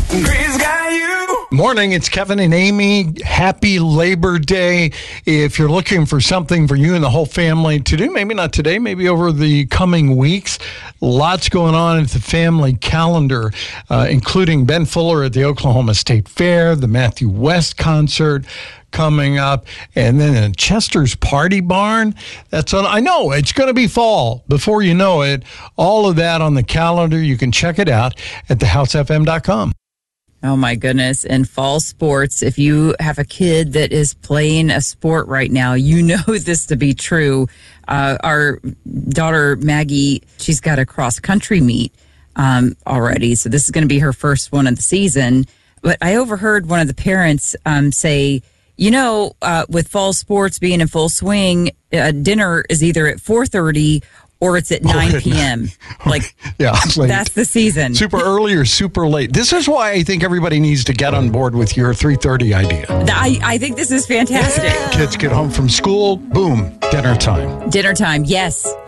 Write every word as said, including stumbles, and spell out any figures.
Green's got you. Morning, it's Kevin and Amy. Happy Labor Day. If you're looking for something for you and the whole family to do, maybe not today, maybe over the coming weeks, lots going on at the family calendar, uh, including Ben Fuller at the Oklahoma State Fair, the Matthew West concert coming up, and then in Chester's Party Barn. That's on. I know it's going to be fall before you know it. All of that on the calendar. You can check it out at the house f m dot com. Oh, my goodness. And fall sports, if you have a kid that is playing a sport right now, you know this to be true. Uh, our daughter, Maggie, she's got a cross-country meet um, already. So this is going to be her first one of the season. But I overheard one of the parents um, say, you know, uh, with fall sports being in full swing, uh, dinner is either at four thirty or it's at nine p.m. Like, yeah, like that's the season. Super early or super late. This is why I think everybody needs to get on board with your three thirty idea. I, I think this is fantastic. Kids get home from school, boom, dinner time. Dinner time, yes.